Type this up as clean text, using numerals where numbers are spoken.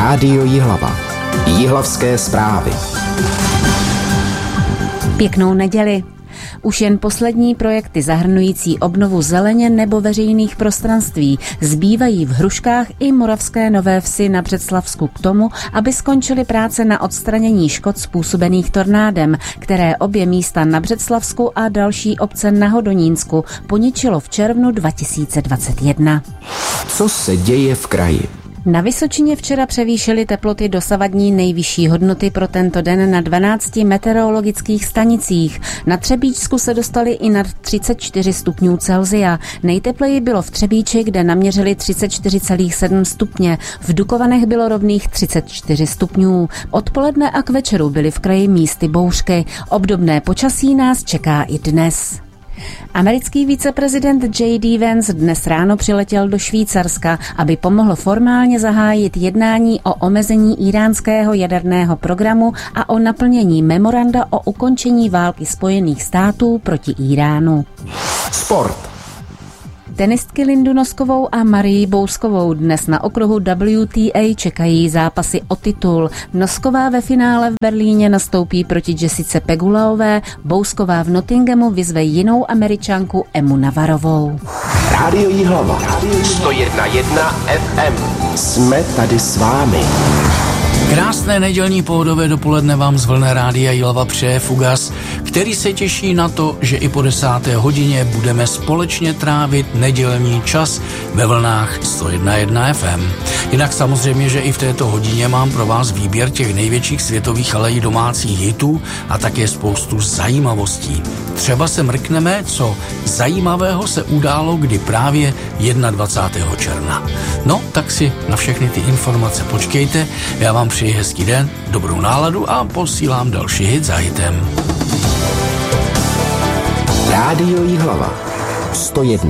Rádio Jihlava. Jihlavské zprávy. Pěknou neděli. Už jen poslední projekty zahrnující obnovu zeleně nebo veřejných prostranství zbývají v Hruškách i Moravské Nové Vsi na Břeclavsku k tomu, aby skončily práce na odstranění škod způsobených tornádem, které obě místa na Břeclavsku a další obce na Hodonínsku poničilo v červnu 2021. Co se děje v kraji? Na Vysočině včera převýšily teploty dosavadní nejvyšší hodnoty pro tento den na 12 meteorologických stanicích. Na Třebíčsku se dostali i nad 34 stupňů Celsia. Nejtepleji bylo v Třebíči, kde naměřili 34,7 stupně. V Dukovanech bylo rovných 34 stupňů. Odpoledne a k večeru byly v kraji místy bouřky. Obdobné počasí nás čeká i dnes. Americký viceprezident J.D. Vance dnes ráno přiletěl do Švýcarska, aby pomohl formálně zahájit jednání o omezení íránského jaderného programu a o naplnění memoranda o ukončení války Spojených států proti Íránu. Sport. Tenistky Lindu Noskovou a Marii Bouskovou dnes na okruhu WTA čekají zápasy o titul. Nosková ve finále v Berlíně nastoupí proti Jessice Pegulaové, Bousková v Nottinghamu vyzve jinou Američanku Emu Navarovou. Rádio Jihlava. 101,1 FM. Jsme tady s vámi. Krásné nedělní pohodové dopoledne vám z vlny Rádia Jihlava přeje Fugas, který se těší na to, že i po 10. hodině budeme společně trávit nedělní čas ve vlnách 101,1 FM. Jinak samozřejmě, že i v této hodině mám pro vás výběr těch největších světových, ale i domácích hitů a také spoustu zajímavostí. Třeba se mrkneme, co zajímavého se událo, kdy právě 21. června. No, tak si na všechny ty informace počkejte. Já vám přeji hezký den, dobrou náladu a posílám další hit za hitem. Rádio Jihlava. 101,1